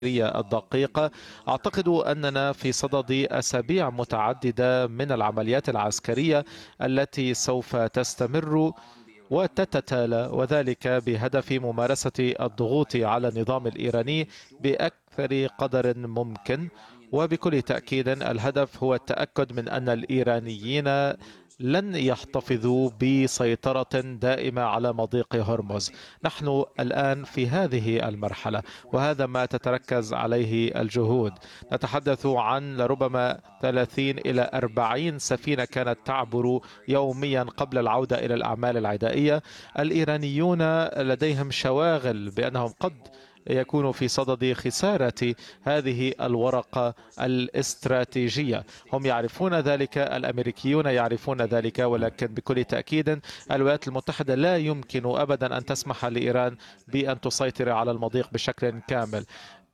الدقيقة. أعتقد أننا في صدد أسابيع متعددة من العمليات العسكرية التي سوف تستمر وتتتالى، وذلك بهدف ممارسة الضغوط على النظام الإيراني بأكثر قدر ممكن. وبكل تأكيد الهدف هو التأكد من أن الإيرانيين لن يحتفظوا بسيطرة دائمة على مضيق هرمز. نحن الآن في هذه المرحلة، وهذا ما تتركز عليه الجهود. نتحدث عن لربما 30 إلى 40 سفينة كانت تعبر يوميا قبل العودة إلى الأعمال العدائية. الإيرانيون لديهم شواغل بأنهم قد يكون في صدد خسارة هذه الورقة الاستراتيجية. هم يعرفون ذلك، الأمريكيون يعرفون ذلك، ولكن بكل تأكيد الولايات المتحدة لا يمكن أبدا أن تسمح لإيران بأن تسيطر على المضيق بشكل كامل.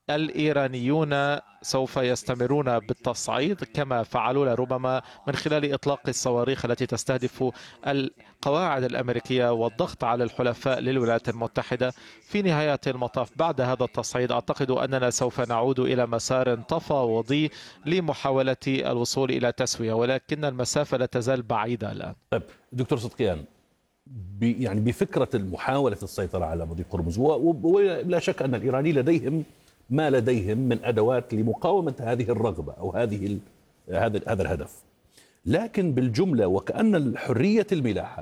الإيرانيون سوف يستمرون بالتصعيد كما فعلوا لربما من خلال إطلاق الصواريخ التي تستهدف القواعد الأمريكية والضغط على الحلفاء للولايات المتحدة. في نهاية المطاف بعد هذا التصعيد أعتقد أننا سوف نعود إلى مسار تفاوضي لمحاولة الوصول إلى تسوية، ولكن المسافة لا تزال بعيدة الآن. طيب دكتور صدقيان، يعني بفكرة محاولة السيطرة على مضيق هرمز، ولا شك أن الإيراني لديهم ما لديهم من أدوات لمقاومة هذه الرغبة أو هذا الهدف، لكن بالجملة وكأن حرية الملاحة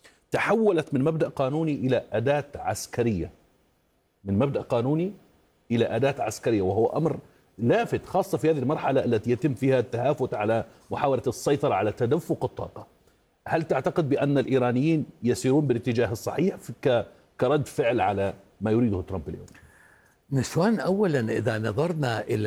تحولت من مبدأ قانوني إلى أداة عسكرية، من مبدأ قانوني إلى أداة عسكرية، وهو أمر لافت خاصة في هذه المرحلة التي يتم فيها التهافت على محاولة السيطرة على تدفق الطاقة. هل تعتقد بأن الإيرانيين يسيرون بالاتجاه الصحيح كرد فعل على ما يريده ترامب اليوم؟ نسوان، أولا إذا نظرنا إلى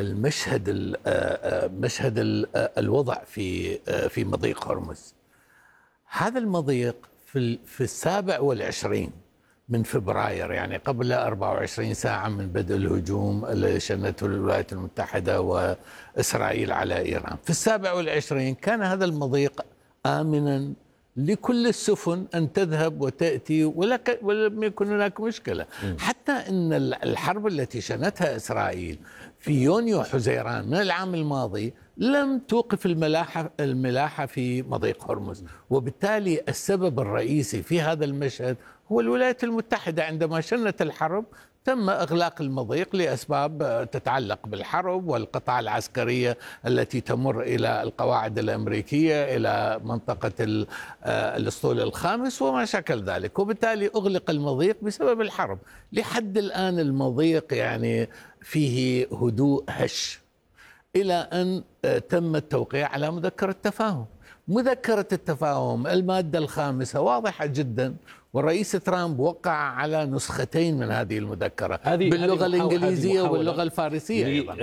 مشهد الوضع في مضيق هرمز، هذا المضيق في 27 من فبراير، يعني قبل 24 ساعة من بدء الهجوم اللي شنته الولايات المتحدة وإسرائيل على إيران، في 27 كان هذا المضيق آمنا لكل السفن أن تذهب وتأتي ولم يكن هناك مشكلة. حتى أن الحرب التي شنتها إسرائيل في يونيو حزيران من العام الماضي لم توقف الملاحة في مضيق هرمز، وبالتالي السبب الرئيسي في هذا المشهد هو الولايات المتحدة. عندما شنت الحرب تم إغلاق المضيق لأسباب تتعلق بالحرب والقطع العسكرية التي تمر إلى القواعد الأمريكية إلى منطقة الأسطول الخامس وما شكل ذلك، وبالتالي أغلق المضيق بسبب الحرب. لحد الآن المضيق يعني فيه هدوء هش إلى أن تم التوقيع على مذكرة تفاهم. مذكرة التفاهم المادة الخامسة واضحة جدا، والرئيس ترامب وقع على نسختين من هذه المذكرة باللغة الإنجليزية واللغة الفارسية أيضا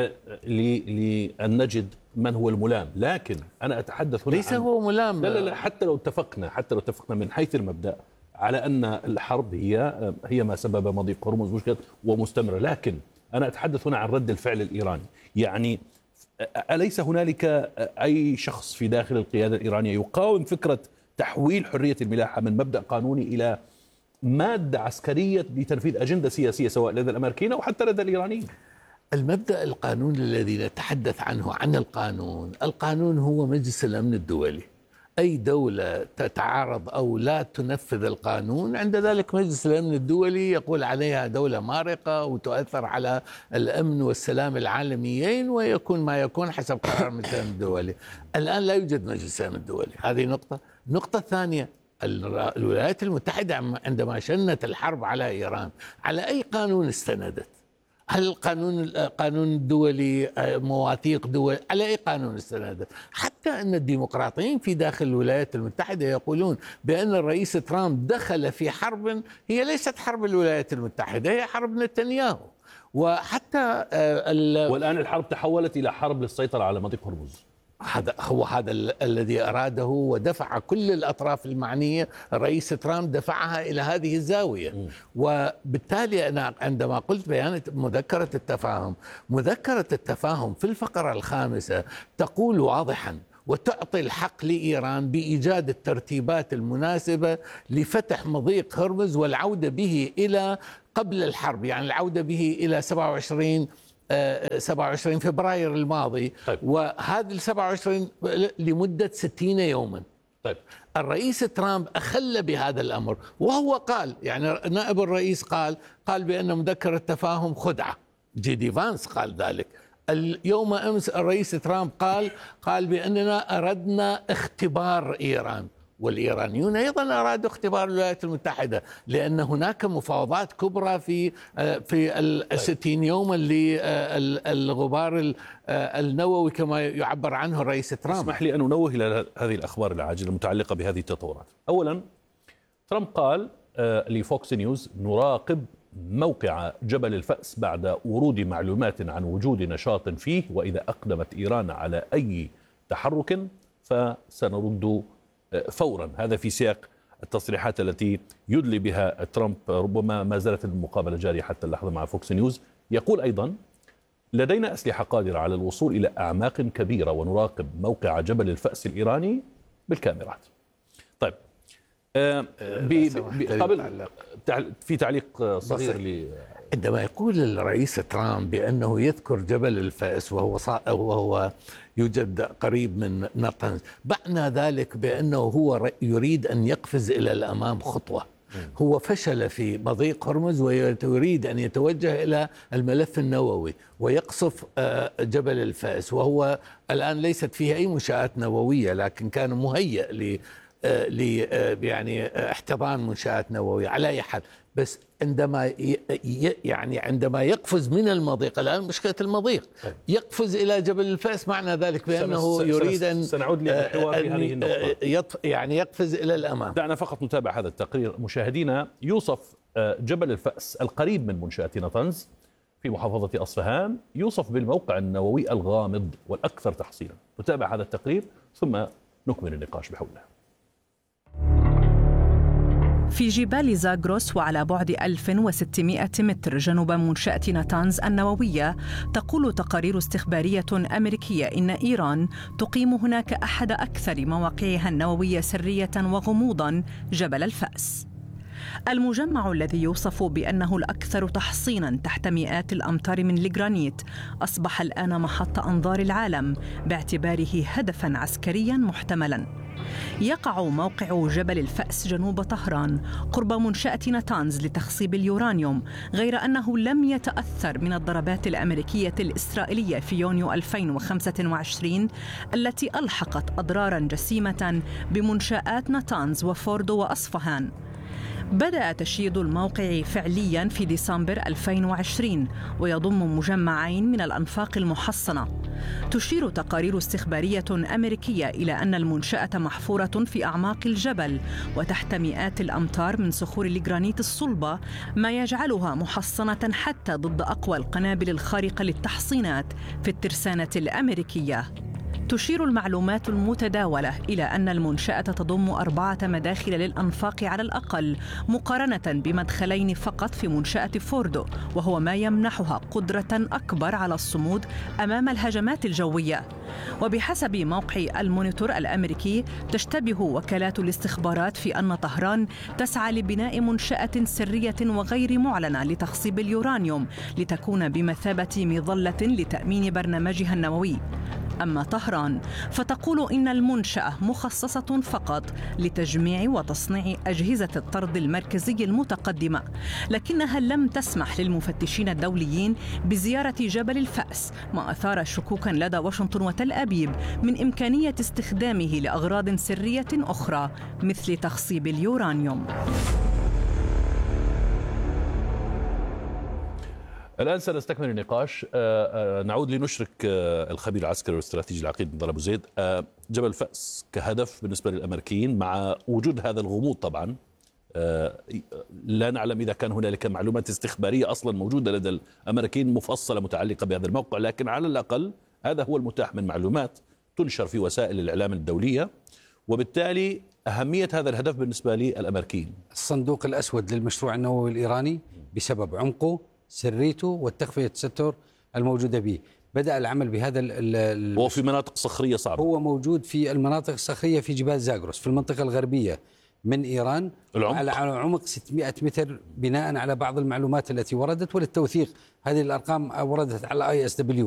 لأن نجد من هو الملام. لكن أنا أتحدث هنا ليس هو ملام. لا حتى لو اتفقنا من حيث المبدأ على أن الحرب هي ما سبب مضيق هرمز مشكلة ومستمرة، لكن أنا أتحدث هنا عن رد الفعل الإيراني. يعني أليس هنالك أي شخص في داخل القيادة الإيرانية يقاوم فكرة تحويل حرية الملاحة من مبدأ قانوني إلى مادة عسكرية لتنفيذ أجندة سياسية سواء لدى الأمريكيين أو حتى لدى الإيرانيين؟ المبدأ القانوني الذي نتحدث عنه عن القانون هو مجلس الأمن الدولي. أي دولة تتعارض أو لا تنفذ القانون عند ذلك مجلس الأمن الدولي يقول عليها دولة مارقة وتؤثر على الأمن والسلام العالميين، ويكون ما يكون حسب قرار مجلس الأمن الدولي. الآن لا يوجد مجلس الأمن الدولي، هذه نقطة. النقطة الثانية، الولايات المتحدة عندما شنت الحرب على إيران على أي قانون استندت؟ هل القانون الدولي، مواثيق دول، على أي قانون استندت؟ حتى أن الديمقراطيين في داخل الولايات المتحدة يقولون بأن الرئيس ترامب دخل في حرب هي ليست حرب الولايات المتحدة، هي حرب نتنياهو. وحتى والآن الحرب تحولت إلى حرب للسيطرة على مضيق هرمز. هذا الذي أراده ودفع كل الأطراف المعنية. الرئيس ترامب دفعها إلى هذه الزاوية. وبالتالي أنا عندما قلت بيان مذكرة التفاهم في الفقرة الخامسة تقول واضحا وتعطي الحق لإيران بإيجاد الترتيبات المناسبة لفتح مضيق هرمز والعودة به إلى قبل الحرب، يعني العودة به إلى 27 27 فبراير الماضي. طيب. وهذا ال 27 لمدة 60 يوما. طيب. الرئيس ترامب أخل بهذا الأمر، وهو قال، يعني نائب الرئيس قال بأن مذكرة التفاهم خدعة. جي دي فانس قال ذلك. اليوم أمس الرئيس ترامب قال بأننا أردنا اختبار إيران، والإيرانيون أيضا أرادوا اختبار الولايات المتحدة، لأن هناك مفاوضات كبرى في الستين يوم للغبار النووي كما يعبر عنه الرئيس ترامب. اسمح لي أن أنوه إلى هذه الأخبار العاجلة المتعلقة بهذه التطورات. أولا، ترامب قال لفوكس نيوز: نراقب موقع جبل الفأس بعد ورود معلومات عن وجود نشاط فيه، وإذا أقدمت إيران على أي تحرك فسنرد فورا. هذا في سياق التصريحات التي يدلي بها ترامب، ربما ما زالت المقابلة جارية حتى اللحظة مع فوكس نيوز. يقول أيضا: لدينا أسلحة قادرة على الوصول إلى أعماق كبيرة، ونراقب موقع جبل الفأس الإيراني بالكاميرات. طيب، قبل في تعليق صغير عندما يقول الرئيس ترامب بأنه يذكر جبل الفأس وهو يوجد قريب من نطنز، معنى ذلك بأنه هو يريد أن يقفز إلى الأمام خطوة. هو فشل في مضيق هرمز ويريد أن يتوجه إلى الملف النووي ويقصف جبل الفأس، وهو الآن ليست فيه أي منشآت نووية، لكن كان مهيئ يعني احتضان منشآت نووية. على أي حال، بس عندما يقفز من المضيق، الآن مشكلة المضيق، يقفز إلى جبل الفأس، معنى ذلك بأنه يريد أن سنعود للحوار في هذه النقطة. يعني يقفز إلى الأمام. دعنا فقط نتابع هذا التقرير. مشاهدينا، يوصف جبل الفأس القريب من منشأة نطنز في محافظة أصفهان يوصف بالموقع النووي الغامض والأكثر تحصينا. نتابع هذا التقرير ثم نكمل النقاش بحوله. في جبال زاغروس وعلى بعد 1600 متر جنوب منشأة ناتانز النووية، تقول تقارير استخبارية أمريكية إن إيران تقيم هناك أحد أكثر مواقعها النووية سرية وغموضاً، جبل الفأس. المجمع الذي يوصف بأنه الأكثر تحصيناً تحت مئات الأمتار من الجرانيت أصبح الآن محط أنظار العالم باعتباره هدفاً عسكرياً محتملاً. يقع موقع جبل الفأس جنوب طهران قرب منشأة ناتانز لتخصيب اليورانيوم، غير أنه لم يتأثر من الضربات الأمريكية الإسرائيلية في يونيو 2025 التي ألحقت أضراراً جسيمة بمنشآت ناتانز وفوردو وأصفهان. بدأ تشييد الموقع فعلياً في ديسمبر 2020 ويضم مجمعين من الأنفاق المحصنة. تشير تقارير استخبارية أمريكية إلى أن المنشأة محفورة في أعماق الجبل وتحت مئات الأمتار من صخور الجرانيت الصلبة، ما يجعلها محصنة حتى ضد أقوى القنابل الخارقة للتحصينات في الترسانة الأمريكية. تشير المعلومات المتداولة إلى أن المنشأة تضم 4 مداخل للأنفاق على الأقل، مقارنة بمدخلين فقط في منشأة فوردو، وهو ما يمنحها قدرة أكبر على الصمود أمام الهجمات الجوية. وبحسب موقع المونيتور الأمريكي، تشتبه وكالات الاستخبارات في أن طهران تسعى لبناء منشأة سرية وغير معلنة لتخصيب اليورانيوم لتكون بمثابة مظلة لتأمين برنامجها النووي. أما طهران فتقول إن المنشأة مخصصة فقط لتجميع وتصنيع أجهزة الطرد المركزي المتقدمة، لكنها لم تسمح للمفتشين الدوليين بزيارة جبل الفأس، ما أثار شكوكا لدى واشنطن وتل أبيب من إمكانية استخدامه لأغراض سرية أخرى مثل تخصيب اليورانيوم. الآن سنستكمل النقاش. نعود لنشرك الخبير العسكري والاستراتيجي العقيد نضال أبو زيد. جبل الفأس كهدف بالنسبة للأمريكيين مع وجود هذا الغموض طبعا، لا نعلم إذا كان هنالك معلومات استخبارية أصلا موجودة لدى الأمريكيين مفصلة متعلقة بهذا الموقع، لكن على الأقل هذا هو المتاح من معلومات تنشر في وسائل الإعلام الدولية، وبالتالي أهمية هذا الهدف بالنسبة للأمريكيين. الصندوق الأسود للمشروع النووي الإيراني بسبب عمقه، سريته والتخفية الستر الموجودة به. بدأ العمل بهذا هو في مناطق صخرية صعبة، هو موجود في المناطق الصخرية في جبال زاغروس في المنطقة الغربية من إيران على عمق 600 متر بناء على بعض المعلومات التي وردت، وللتوثيق هذه الأرقام وردت على ISW